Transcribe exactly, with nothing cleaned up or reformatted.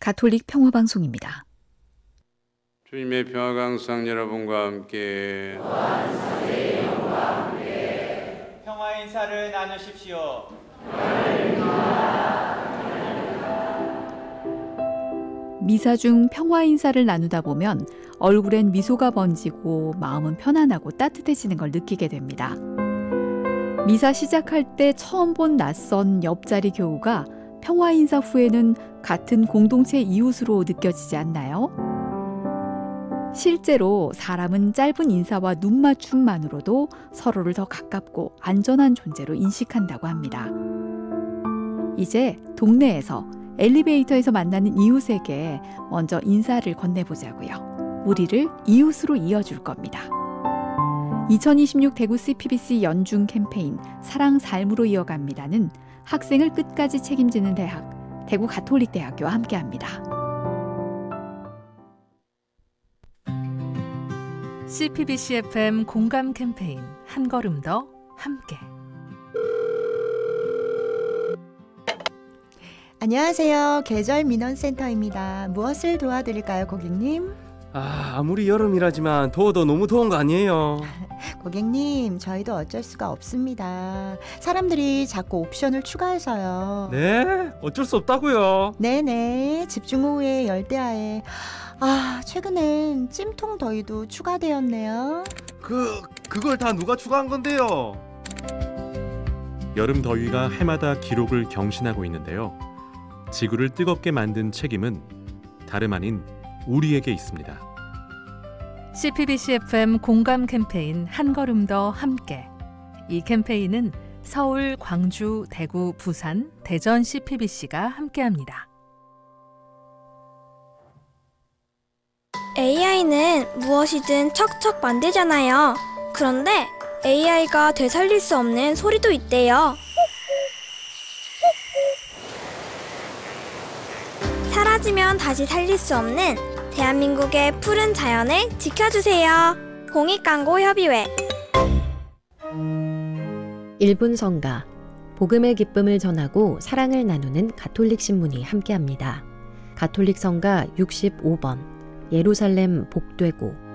가톨릭 평화방송입니다. 주님의 평화가 항상 여러분과 함께. 평화 인사를 나누십시오. 미사 중 평화 인사를 나누다 보면 얼굴엔 미소가 번지고 마음은 편안하고 따뜻해지는 걸 느끼게 됩니다. 미사 시작할 때 처음 본 낯선 옆자리 교우가 평화 인사 후에는 같은 공동체 이웃으로 느껴지지 않나요? 실제로 사람은 짧은 인사와 눈 맞춤만으로도 서로를 더 가깝고 안전한 존재로 인식한다고 합니다. 이제 동네에서 엘리베이터에서 만나는 이웃에게 먼저 인사를 건네보자고요. 우리를 이웃으로 이어줄 겁니다. 이천이십육 대구 씨피비씨 연중 캠페인 사랑 삶으로 이어갑니다는 학생을 끝까지 책임지는 대학, 대구 가톨릭대학교와 함께합니다. 씨피비씨 에프엠 공감 캠페인 한 걸음 더 함께. 안녕하세요. 계절 민원센터입니다. 무엇을 도와드릴까요, 고객님? 아, 아무리 여름이라지만 더워도 너무 더운 거 아니에요? 고객님, 저희도 어쩔 수가 없습니다. 사람들이 자꾸 옵션을 추가해서요. 네? 어쩔 수 없다고요. 네네, 집중호우에 열대야에. 아, 최근엔 찜통 더위도 추가되었네요. 그, 그걸 다 누가 추가한 건데요? 여름 더위가 해마다 기록을 경신하고 있는데요. 지구를 뜨겁게 만든 책임은 다름 아닌 우리에게 있습니다. 씨피비씨 에프엠 공감 캠페인 한 걸음 더 함께. 이 캠페인은 서울, 광주, 대구, 부산, 대전 씨피비씨가 함께합니다. 에이아이는 무엇이든 척척 만들잖아요. 그런데 에이아이가 되살릴 수 없는 소리도 있대요. 사라지면 다시 살릴 수 없는 대한민국의 푸른 자연을 지켜주세요. 공익광고협의회. 일 분 성가, 복음의 기쁨을 전하고 사랑을 나누는 가톨릭 신문이 함께합니다. 가톨릭 성가 육십오 번, 예루살렘 복되고